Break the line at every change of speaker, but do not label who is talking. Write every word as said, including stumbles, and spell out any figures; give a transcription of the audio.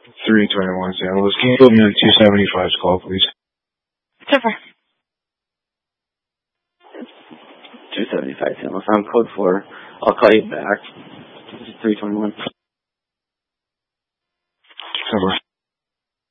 three twenty-one Saint Louis. Can you put me on two seventy-five's call, please?
Super.
two seventy-five Saint Louis. I'm code four. I'll call you back. three twenty-one.